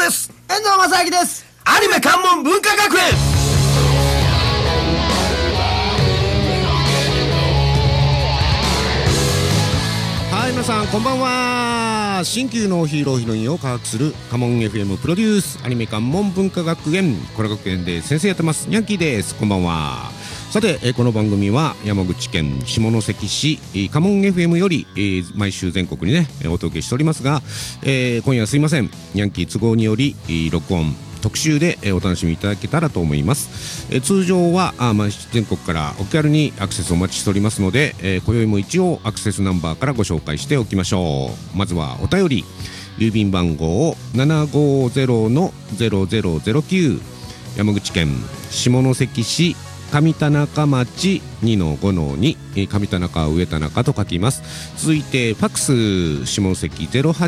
です。 遠藤正明です。 アニメ関門文化学園。 はい、皆さんこんばんは。新旧のヒーローヒロインを科学するカモン FM プロデュースアニメ関門文化学園、この学園で先生やってますニャンキーです。こんばんは。さて、この番組は山口県下関市カモン FM より、毎週全国にねお届けしておりますが、今夜はすいません、ニャンキー都合により録音特集でお楽しみいただけたらと思います。通常は全国からお気軽にアクセスお待ちしておりますので、今宵も一応アクセスナンバーからご紹介しておきましょう。まずはお便り、郵便番号 750-0009 山口県下関市上田中町 2-5-2 上田中上田中と書きます。続いてファックス下関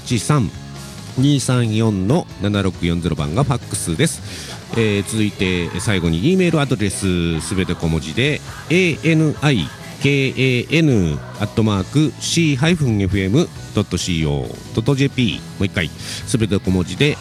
083-234-7640 番がファックスです。続いて最後に E メールアドレスすべて小文字で anikAN@c-fm.co.jp もう一回すべて小文字で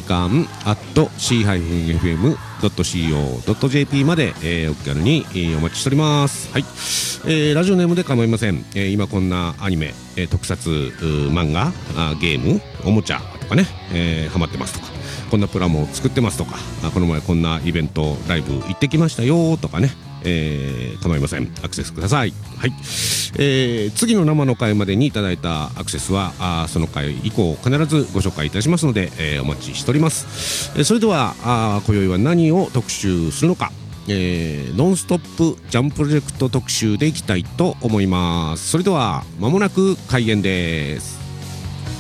anikan@c-fm.co.jp まで、お気軽に、お待ちしております。はい、ラジオネームで構いません。今こんなアニメ、特撮漫画ゲームおもちゃとかね、ハマってますとか、こんなプラモを作ってますとか、この前こんなイベントライブ行ってきましたよとかね、構いません、アクセスください。はい、次の生の回までにいただいたアクセスはその回以降必ずご紹介いたしますので、お待ちしております。それでは今宵は何を特集するのか、ノンストップジャンプロジェクト特集でいきたいと思います。それでは間もなく開演です。